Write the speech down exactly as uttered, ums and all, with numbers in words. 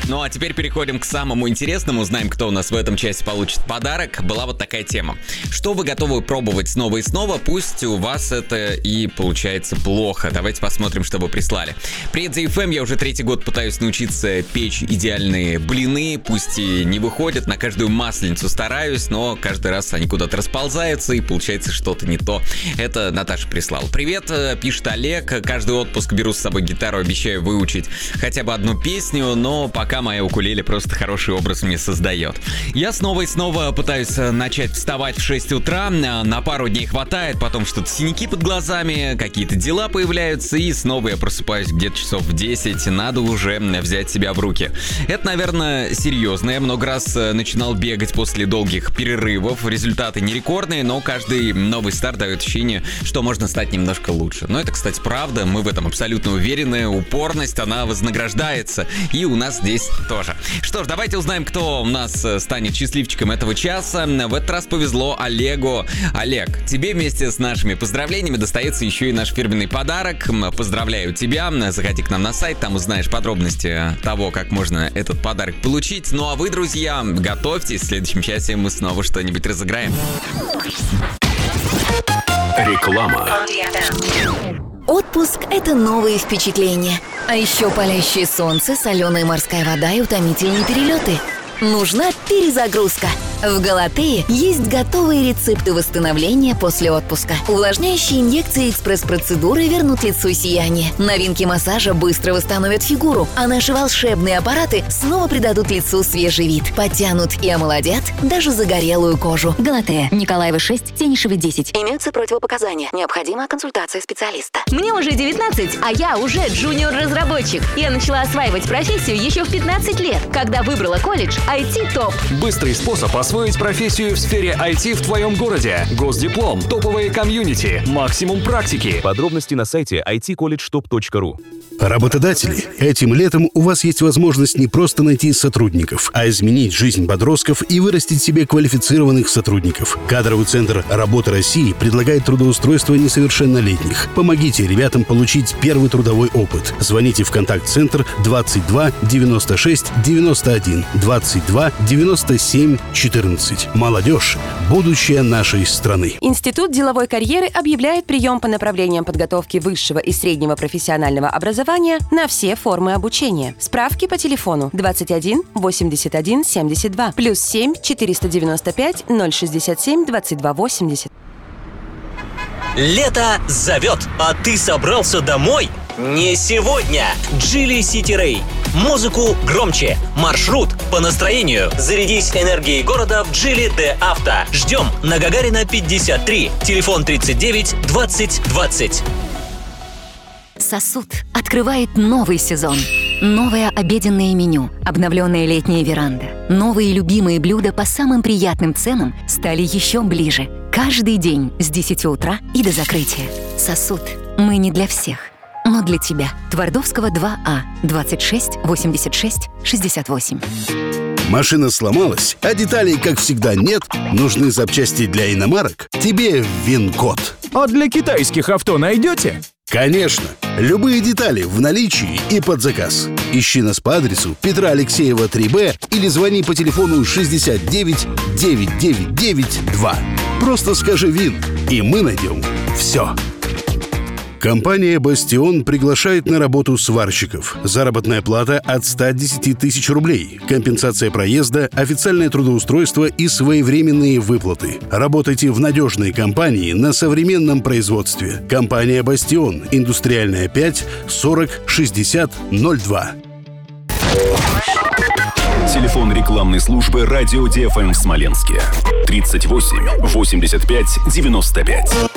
Ну а теперь переходим к самому интересному. Узнаем, кто у нас в этом часе получит подарок. Была вот такая тема. Что вы готовы пробовать снова и снова, пусть у вас это и получается плохо. Давайте посмотрим, что вы прислали. Привет, зи эф эм. Я уже третий год пытаюсь научиться печь идеальные блины. Пусть и не выходят, на каждую масленицу стараюсь, но каждый раз они куда-то расползаются и получается что-то не то. Это Наташа прислала. Привет, пишет Олег. Каждый отпуск беру с собой гитару, обещаю выучить хотя бы одну песню, но пока моя укулеле просто хороший образ мне создает. Я снова и снова пытаюсь начать вставать в шесть утра, на пару дней хватает, потом что-то синяки под глазами, какие-то дела появляются, и снова я просыпаюсь где-то часов в десять, надо уже взять себя в руки. Это, наверное, серьезно, я много раз начинал бегать после долгих перерывов, результаты не рекордные, но каждый новый старт дает ощущение, что можно стать немножко лучше. Но это, кстати, правда, мы в этом абсолютно уверены, упорность, она вознаграждается, и у нас здесь тоже. Что ж, давайте узнаем, кто у нас станет счастливчиком этого часа. В этот раз повезло Олегу. Олег, тебе вместе с нашими поздравлениями достается еще и наш фирменный подарок. Поздравляю тебя. Заходи к нам на сайт, там узнаешь подробности того, как можно этот подарок получить. Ну а вы, друзья, готовьтесь. В следующем часе мы снова что-нибудь разыграем. Реклама. Отпуск – это новые впечатления. А еще палящее солнце, соленая морская вода и утомительные перелеты. Нужна перезагрузка. В Галатее есть готовые рецепты восстановления после отпуска. Увлажняющие инъекции экспресс-процедуры вернут лицу сияние. Новинки массажа быстро восстановят фигуру, а наши волшебные аппараты снова придадут лицу свежий вид. Подтянут и омолодят даже загорелую кожу. Галатея, Николаева шесть, Тенишева десять. Имеются противопоказания. Необходима консультация специалиста. Мне уже девятнадцать, а я уже джуниор-разработчик. Я начала осваивать профессию еще в пятнадцать лет, когда выбрала колледж ай ти топ. Быстрый способ освоить профессию в сфере ай ти в твоем городе. Госдиплом, топовые комьюнити, максимум практики. Подробности на сайте ай ти колледж топ точка ру. Работодатели, этим летом у вас есть возможность не просто найти сотрудников, а изменить жизнь подростков и вырастить себе квалифицированных сотрудников. Кадровый центр «Работа России» предлагает трудоустройство несовершеннолетних. Помогите ребятам получить первый трудовой опыт. Звоните в контакт-центр двадцать два девяносто шесть девяносто один двадцать два девяносто семь четырнадцать. Молодежь – будущее нашей страны. Институт деловой карьеры объявляет прием по направлениям подготовки высшего и среднего профессионального образования на все формы обучения. Справки по телефону двадцать один восемьдесят один семьдесят два плюс семь четыреста девяносто пять ноль шестьдесят семь двадцать два восемьдесят. Лето зовет, а ты собрался домой? Не сегодня! Geely City Ray. Музыку громче, маршрут по настроению. Зарядись энергией города в Geely де Авто. Ждем на Гагарина пятьдесят три. Телефон тридцать девять двадцать двадцать. Сосуд открывает новый сезон. Новое обеденное меню, обновленная летняя веранда, новые любимые блюда по самым приятным ценам стали еще ближе. Каждый день с десяти утра и до закрытия. Сосуд. Мы не для всех, но для тебя. Твардовского два А, двадцать шесть восемьдесят шесть шестьдесят восемь. Машина сломалась, а деталей, как всегда, нет? Нужны запчасти для иномарок? Тебе ВИНКОД. А для китайских авто найдете? Конечно! Любые детали в наличии и под заказ. Ищи нас по адресу Петра Алексеева три Б или звони по телефону шестьдесят девять девятьсот девяносто девять два. Просто скажи ВИН, и мы найдем все. Компания «Бастион» приглашает на работу сварщиков. Заработная плата от ста десяти тысяч рублей. Компенсация проезда, официальное трудоустройство и своевременные выплаты. Работайте в надежной компании на современном производстве. Компания «Бастион», Индустриальная пять, сорок шестьдесят ноль два. Телефон рекламной службы «Радио ди эф эм» в Смоленске. тридцать восемь восемьдесят пять девяносто пять.